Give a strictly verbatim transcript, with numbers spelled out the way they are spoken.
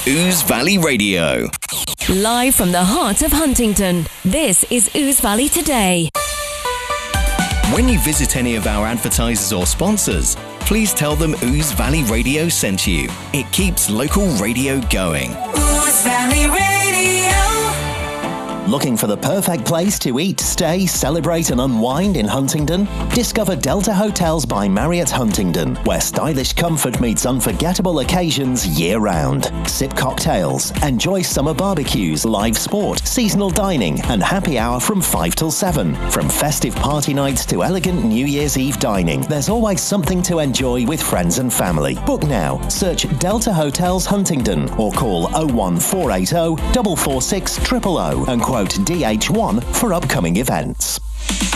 Ouse Valley Radio. Live from the heart of Huntingdon, this is Ouse Valley Today. When you visit any of our advertisers or sponsors, please tell them Ouse Valley Radio sent you. It keeps local radio going. Ouse Valley Radio. Looking for the perfect place to eat, stay, celebrate and unwind in Huntingdon? Discover Delta Hotels by Marriott Huntingdon, where stylish comfort meets unforgettable occasions year-round. Sip cocktails, enjoy summer barbecues, live sport, seasonal dining and happy hour from five till seven. From festive party nights to elegant New Year's Eve dining, there's always something to enjoy with friends and family. Book now. Search Delta Hotels Huntingdon or call oh one four eight oh, four four six, zero zero zero and quote D H one for upcoming events.